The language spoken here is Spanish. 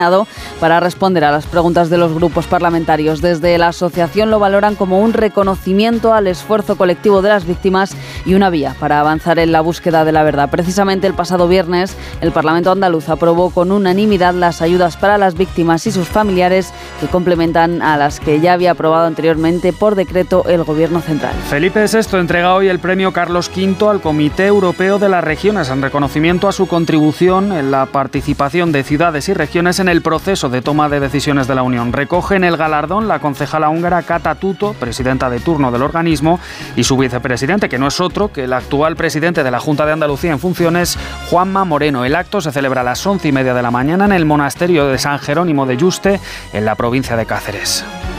para responder a las preguntas de los grupos parlamentarios. Desde la asociación lo valoran como un reconocimiento al esfuerzo colectivo de las víctimas y una vía para avanzar en la búsqueda de la verdad. Precisamente el pasado viernes, el Parlamento andaluz aprobó con unanimidad las ayudas para las víctimas y sus familiares, que complementan a las que ya había aprobado anteriormente por decreto el Gobierno central. Felipe VI entrega hoy el premio Carlos V al Comité Europeo de las Regiones en reconocimiento a su contribución en la participación de ciudades y regiones en el proceso de toma de decisiones de la Unión. Recogen el galardón la concejala húngara Kata Tuto, presidenta de turno del organismo, y su vicepresidente, que no es otro que el actual presidente de la Junta de Andalucía en funciones, Juanma Moreno. El acto se celebra a las 11:30 de la mañana en el monasterio de San Jerónimo de Yuste, en la provincia de Cáceres.